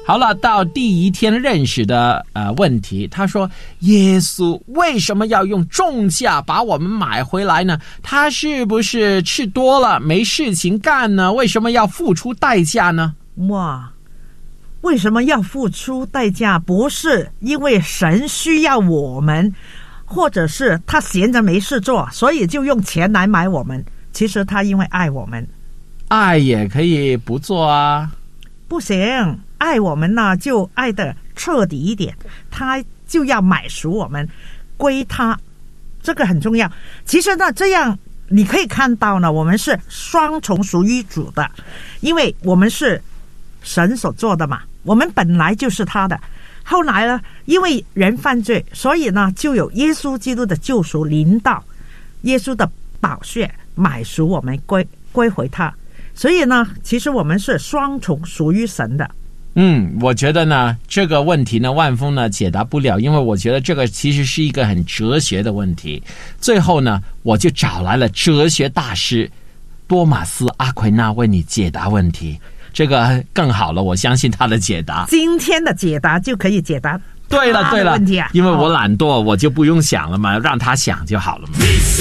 好了，到第一天认识的问题，他说耶稣为什么要用重价把我们买回来呢？他是不是吃多了没事情干呢？为什么要付出代价呢？ 哇，为什么要付出代价？不是因为神需要我们，或者是他闲着没事做，所以就用钱来买我们。其实他因为爱我们。 爱也可以不做啊。 不行，爱我们呢就爱的彻底一点，他就要买赎我们归他，这个很重要。其实呢，这样你可以看到呢，我们是双重属于主的，因为我们是神所做的嘛，我们本来就是他的。后来呢，因为人犯罪，所以呢就有耶稣基督的救赎临到，耶稣的宝血买赎我们归回他。所以呢，其实我们是双重属于神的。 我觉得呢，这个问题呢，万峰呢解答不了，因为我觉得这个其实是一个很哲学的问题。最后呢，我就找来了哲学大师多马斯·阿奎那为你解答问题，这个更好了，我相信他的解答。 今天的解答就可以解答对了， 问题啊， 因为我懒惰，我就不用想了嘛，让他想就好了嘛。